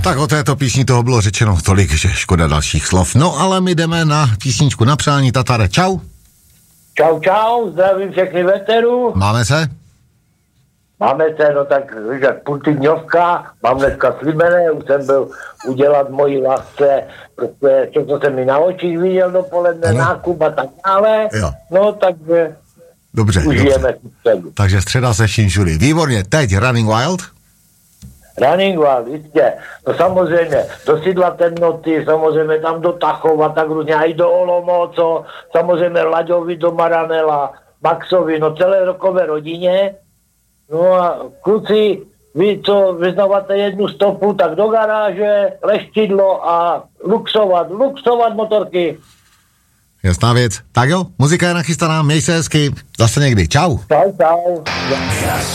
Tak o této písni toho bylo řečeno tolik, že škoda dalších slov. No ale my jdeme na písničku na přání. Tatare, čau. Čau, zdravím všechny veterů. Máme se? Máme se, no tak, víš, jak půltýdňovka, mám dneska slibené, už jsem byl udělat mojí lásce, prostě, co jsem mi na očích viděl dopoledne, nákup a tak dále. Jo. No, takže Dobře, užijeme si středu. Takže středa se vším všudy. Výborně, teď Running Wild? Running Wild, jistě. No samozřejmě, do Sídla Temnoty, samozřejmě tam do Tachova, tak různě, a i do Olomouco, samozřejmě Laďovi do Maranela, Maxovi, no celé rokové rodině. No a kluci, vy co vyznáváte jednu stopu, tak do garáže, leštidlo a luxovat motorky. Jasná věc. Tak jo, muzika je nachystaná, měj se hezky. Zase někdy. Čau. Čau.